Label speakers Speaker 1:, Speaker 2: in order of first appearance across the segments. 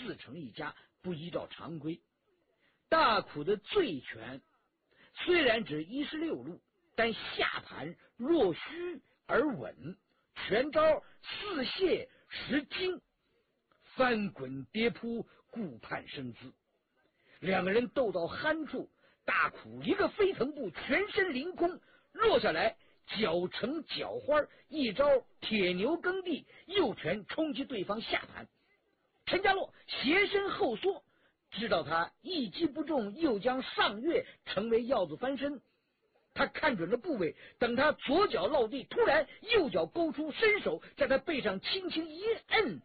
Speaker 1: 自成一家，不依照常规。大苦的醉拳虽然只16路，但下盘若虚而稳，拳招似泻时精，翻滚跌扑，顾盼生姿。两个人斗到酣处，大苦一个飞腾步，全身凌空落下来，脚成脚花，一招铁牛耕地，右拳冲击对方下盘。陈家洛斜身后缩，知道他一击不中，又将上跃成为鹞子翻身。他看准了部位，等他左脚落地，突然右脚勾出，伸手在他背上轻轻一摁，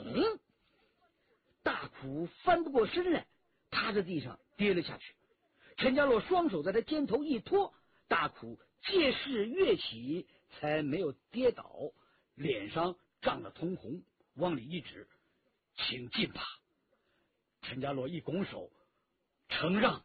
Speaker 1: 大苦翻不过身来，趴在地上跌了下去。陈家洛双手在他肩头一托，大苦借势跃起，才没有跌倒，脸上涨得通红，往里一指，请进吧。陈家洛一拱手，承让。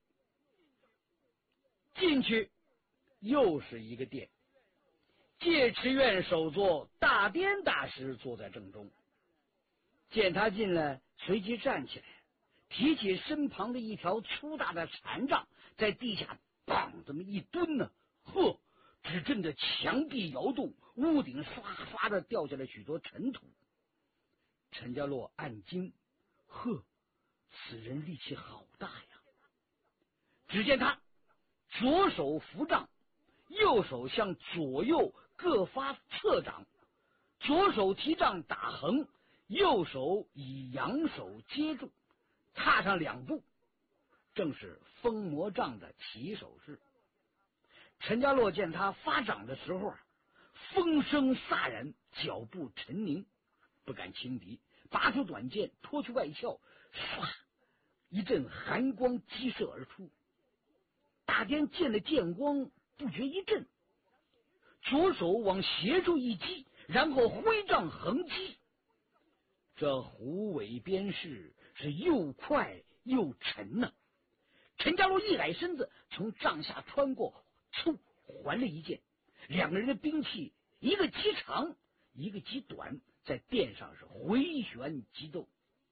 Speaker 1: 进去又是一个殿，戒持院首座大颠大师坐在正中。见他进来，随即站起来，提起身旁的一条粗大的禅杖，在地下砰这么一蹲呢，呵，只震得墙壁摇动，屋顶刷刷的掉下来许多尘土。陈家洛暗惊，呵，此人力气好大呀！只见他左手扶杖，右手向左右各发侧掌，左手提杖打横，右手以阳手接住，踏上2步，正是封魔杖的起手式。陈家洛见他发掌的时候风声飒然，脚步沉凝，不敢轻敌，拔出短剑，脱去外鞘，唰，一阵寒光激射而出。大颠见了剑光，不觉一震，左手往斜处一击，然后挥杖横击。这虎尾鞭式是又快又沉呢。陈家洛一矮身子，从帐下穿过，嗖还了一剑。两个人的兵器，一个极长，一个极短，在殿上是回旋激斗。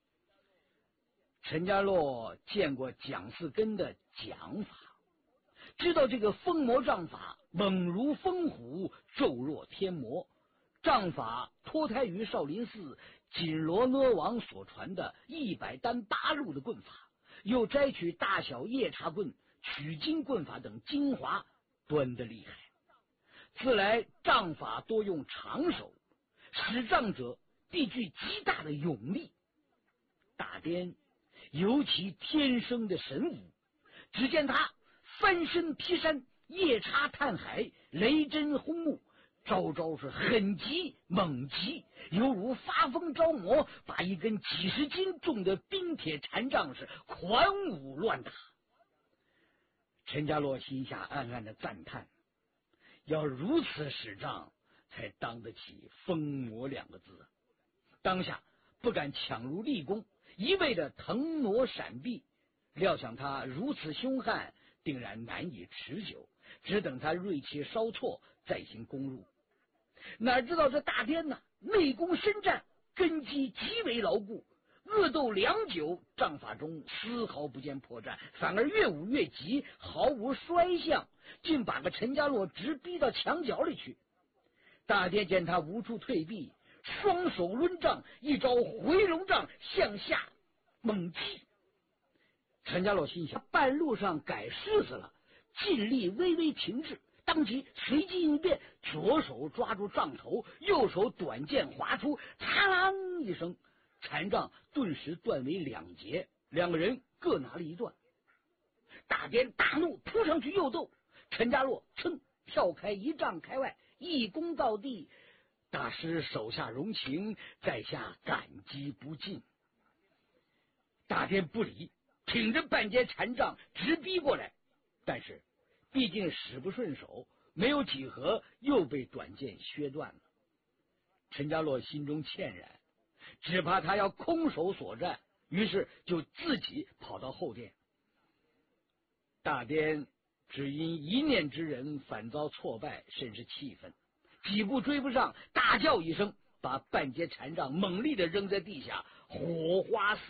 Speaker 1: 陈家洛见过蒋四根的讲法，知道这个封魔杖法猛如风虎，骤若天魔。杖法脱胎于少林寺紧罗阿王所传的100单8路的棍法，又摘取大小夜叉棍、取经棍法等精华，端得厉害。自来杖法多用长手，使杖者必具极大的勇力。大颠尤其天生的神武，只见他翻身劈山，夜叉探海，雷震轰木，招招是狠急猛急，犹如发疯招魔，把一根几十斤重的冰铁禅杖是狂舞乱打。陈家洛心下暗暗的赞叹，要如此使杖，才当得起封魔2个字。当下不敢抢入立功，一味的腾挪闪避，料想他如此凶悍，定然难以持久，只等他锐气稍挫，再行攻入。哪知道这大颠呢，内功深湛，根基极为牢固，恶斗良久，杖法中丝毫不见破绽，反而越舞越急，毫无衰相，竟把个陈家洛直逼到墙角里去。大颠见他无处退避，双手抡杖，一招回龙杖向下猛击。陈家洛心想，半路上改式子了，尽力微微停滞，当即随机应变，左手抓住杖头，右手短剑划出，嚓啷一声，禅杖顿时断为2截，两个人各拿了一段。大颠大怒，扑上去又斗，陈家洛噌跳开1丈开外，一弓到地。大师手下容情，在下感激不尽。大颠不理，挺着半截禅杖直逼过来，但是毕竟使不顺手，没有几合，又被短剑削断了。陈家洛心中歉然，只怕他要空手所战，于是就自己跑到后殿。大颠只因一念之人，反遭挫败，甚是气愤，几步追不上，大叫一声，把半截禅杖猛力的扔在地下，火花四